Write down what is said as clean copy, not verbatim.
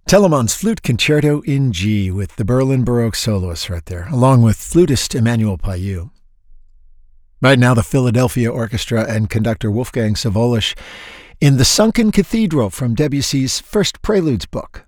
Telemann's Flute Concerto in G with the Berlin Baroque soloists right there, along with flutist Emmanuel Payou. Right now, the Philadelphia Orchestra and conductor Wolfgang Sawallisch in The Sunken Cathedral from Debussy's First Preludes book.